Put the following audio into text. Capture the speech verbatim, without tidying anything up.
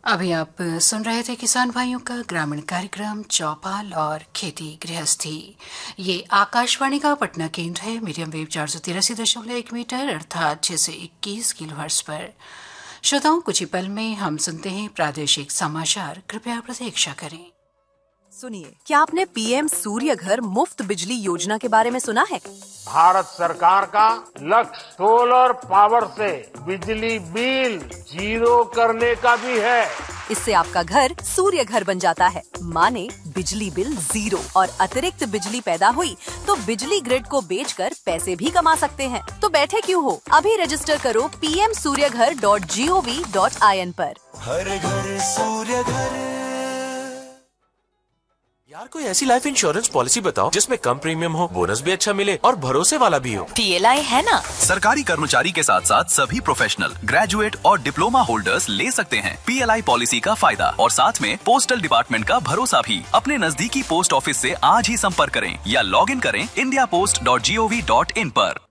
अभी आप सुन रहे थे किसान भाइयों का ग्रामीण कार्यक्रम चौपाल और खेती गृहस्थी। ये आकाशवाणी का पटना केंद्र है। मीडियम वेव चार सौ तिरासी दशमलव एक मीटर अर्थात छह सौ इक्कीस किलोहर्ट्ज पर। श्रोताओं, कुछ ही पल में हम सुनते हैं प्रादेशिक समाचार। कृपया प्रतीक्षा करें। सुनिए, क्या आपने पीएम सूर्य घर मुफ्त बिजली योजना के बारे में सुना है? भारत सरकार का लक्ष्य सोलर पावर से बिजली बिल जीरो करने का भी है। इससे आपका घर सूर्य घर बन जाता है, माने बिजली बिल जीरो, और अतिरिक्त बिजली पैदा हुई तो बिजली ग्रिड को बेचकर पैसे भी कमा सकते हैं। तो बैठे क्यों हो, अभी रजिस्टर करो पी एम सूर्य घर dot G O V dot I N पर। हर घर सूर्य घर। यार, कोई ऐसी लाइफ इंश्योरेंस पॉलिसी बताओ जिसमें कम प्रीमियम हो, बोनस भी अच्छा मिले और भरोसे वाला भी हो। पीएलआई है ना। सरकारी कर्मचारी के साथ साथ सभी प्रोफेशनल, ग्रेजुएट और डिप्लोमा होल्डर्स ले सकते हैं पीएलआई पॉलिसी का फायदा, और साथ में पोस्टल डिपार्टमेंट का भरोसा भी। अपने नजदीकी पोस्ट ऑफिस से आज ही संपर्क करें या लॉग इन करें India post dot G O V dot in पर।